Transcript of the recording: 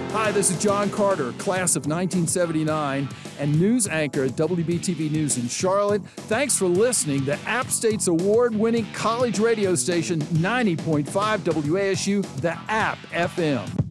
Hi, this is John Carter, class of 1979, and news anchor at WBTV News in Charlotte. Thanks for listening to App State's award-winning college radio station, 90.5 WASU, the App FM.